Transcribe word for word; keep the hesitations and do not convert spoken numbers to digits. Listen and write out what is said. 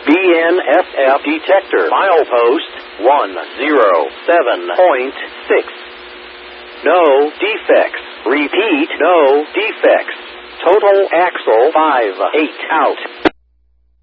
B N S F detector. Milepost one zero seven point six. No defects. Repeat, no defects. Total axle five eight out.